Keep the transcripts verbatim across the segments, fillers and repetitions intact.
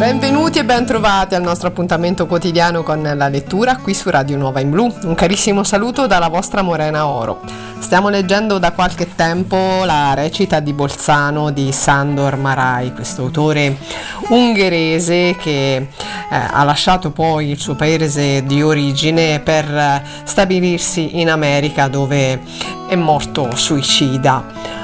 Benvenuti e ben trovati al nostro appuntamento quotidiano con la lettura qui su Radio Nuova in Blu. Un carissimo saluto dalla vostra Morena Oro. Stiamo leggendo da qualche tempo la recita di Bolzano di Sándor Márai, questo autore ungherese che eh, ha lasciato poi il suo paese di origine per stabilirsi in America, dove è morto suicida.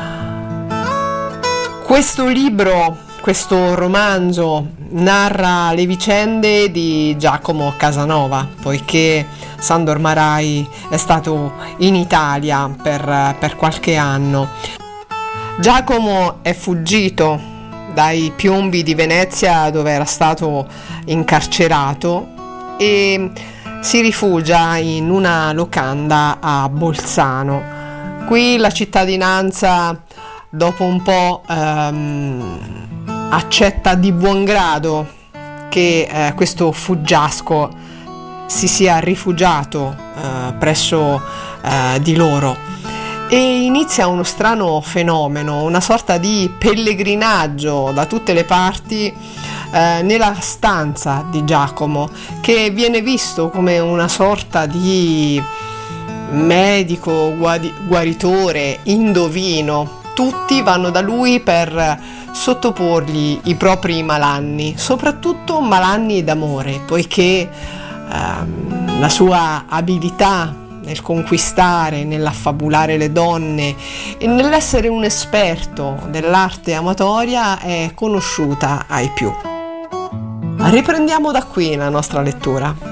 Questo libro, questo romanzo, narra le vicende di Giacomo Casanova, poiché Sándor Márai è stato in Italia per, per qualche anno. Giacomo è fuggito dai piombi di Venezia, dove era stato incarcerato, e si rifugia in una locanda a Bolzano. Qui la cittadinanza, dopo un po', ehm, accetta di buon grado che eh, questo fuggiasco si sia rifugiato eh, presso eh, di loro, e inizia uno strano fenomeno, una sorta di pellegrinaggio da tutte le parti eh, nella stanza di Giacomo, che viene visto come una sorta di medico, guadi- guaritore, indovino. Tutti vanno da lui per sottoporgli i propri malanni, soprattutto malanni d'amore, poiché ehm, la sua abilità nel conquistare, nell'affabulare le donne e nell'essere un esperto dell'arte amatoria è conosciuta ai più. Riprendiamo da qui la nostra lettura.